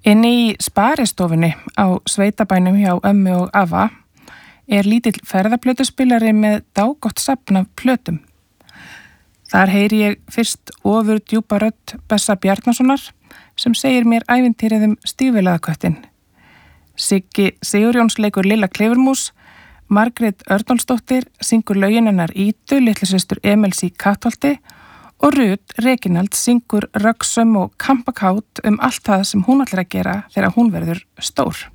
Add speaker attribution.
Speaker 1: Inni í sparistofunni á sveitabænum hjá ömmu og afa lítill ferðaplötuspilari með dágott safn af plötum. Þar heyri ég fyrst ofur djúpa rödd Bessa Bjarnasonar sem segir mér ævintýrið Stígvélaðaköttinn. Siggi Sigurjóns leikur Lilla Klifurmús, Margrét Örnólfsdóttir syngur lögin hennar Ídu, litlusystur Emils í Kattholti og Rut Reginald syngur röggsöm og kampakát allt það sem hún ætlar að gera þegar hún verður stór.